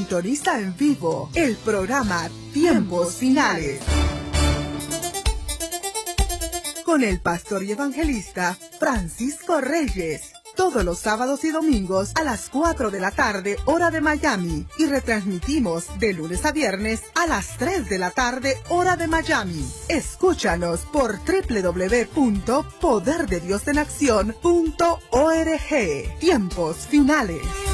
Sintoniza en vivo el programa Tiempos Finales con el pastor y evangelista Francisco Reyes. Todos los sábados y domingos a las 4 de la tarde, hora de Miami. Y retransmitimos de lunes a viernes a las 3 de la tarde, hora de Miami. Escúchanos por www.poderdediosenaccion.org. Tiempos Finales.